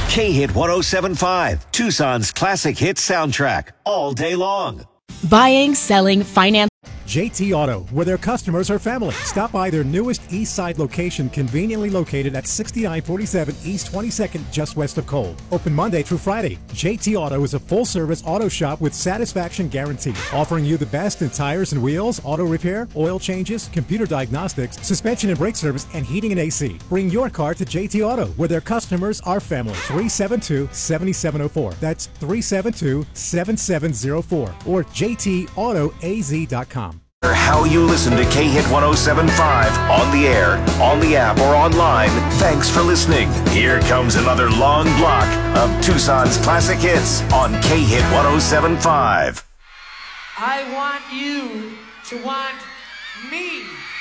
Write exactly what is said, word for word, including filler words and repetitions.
K-Hit one oh seven point five, Tucson's classic hit soundtrack, all day long. Buying, selling, finance. J T Auto, where their customers are family. Stop by their newest East Side location, conveniently located at sixty-nine forty-seven East twenty-second, just west of Cole. Open Monday through Friday. J T Auto is a full-service auto shop with satisfaction guarantee, offering you the best in tires and wheels, auto repair, oil changes, computer diagnostics, suspension and brake service, and heating and A C. Bring your car to J T Auto, where their customers are family. three seven two, seven seven zero four. That's three seven two, seven seven zero four or j t auto a z dot com. How you listen to K-Hit one oh seven point five on the air, on the app, or online, thanks for listening. Here comes another long block of Tucson's classic hits on K-Hit one oh seven point five. I want you to want me.